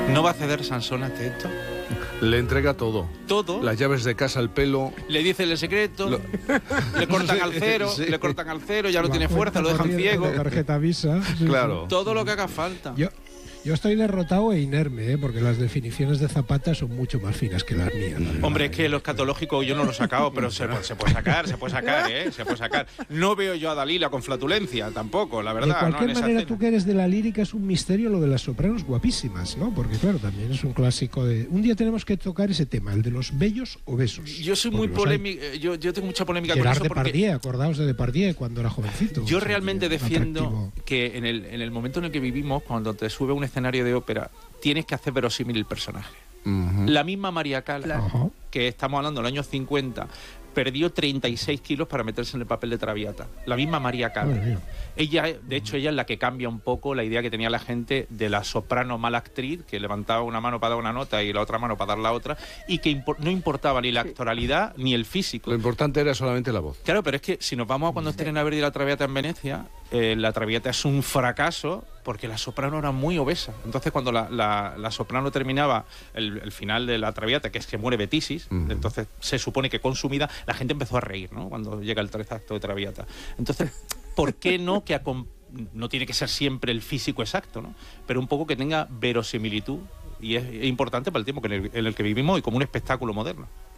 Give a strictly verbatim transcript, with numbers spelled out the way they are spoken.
¿No va a ceder Sansón ante esto? Le entrega todo. Todo. Las llaves de casa, el pelo. Le dicen el secreto, Lo... le cortan al cero, Sí. le cortan al cero, ya no La tiene fuerza, lo cuenta dejan corriente, ciego. la tarjeta Visa. Sí, Claro. Todo lo que haga falta. Yo, yo estoy derrotado e inerme, ¿eh? Porque las definiciones de Zapata son mucho más finas que las mías. la verdad, Hombre, es que ¿eh? lo escatológico yo no lo he sacado, pero se, se puede sacar, se puede sacar, ¿eh? Se puede sacar. No veo yo a Dalila con flatulencia, tampoco, la De verdad. cualquier ¿no? En esa manera, escena. tú que eres de la lírica, es un misterio lo de las sopranos guapísimas, ¿no? Porque claro, también es un clásico de... Un día tenemos que tocar ese tema, el de los bellos obesos. Yo soy muy polémico, yo, yo tengo mucha polémica con Gerard eso porque Depardieu, acordaos de Depardieu cuando era jovencito. yo O sea, realmente que defiendo atractivo. que en el, en el momento en el que vivimos, cuando te sube a un escenario de ópera, tienes que hacer verosímil el personaje. Uh-huh. La misma María Cala, Ajá. que estamos hablando del año cincuenta, perdió treinta y seis kilos para meterse en el papel de Traviata. La misma María Cala. Madre mía. Ella, de hecho, ella es la que cambia un poco la idea que tenía la gente de la soprano mala actriz, que levantaba una mano para dar una nota y la otra mano para dar la otra, y que impor- no importaba ni la actoralidad ni el físico. Lo importante era solamente la voz. Claro, pero es que si nos vamos a cuando estrena Verdi la Traviata en Venecia, eh, la Traviata es un fracaso porque la soprano era muy obesa. Entonces, cuando la, la, la soprano terminaba el, el final de la Traviata, que es que muere Betisis, Uh-huh. entonces se supone que consumida, la gente empezó a reír, ¿no? Cuando llega el tercer acto de Traviata. Entonces, ¿por qué no que acom- no tiene que ser siempre el físico exacto, ¿no? Pero un poco que tenga verosimilitud, y es, es importante para el tiempo que en el, en el que vivimos y como un espectáculo moderno.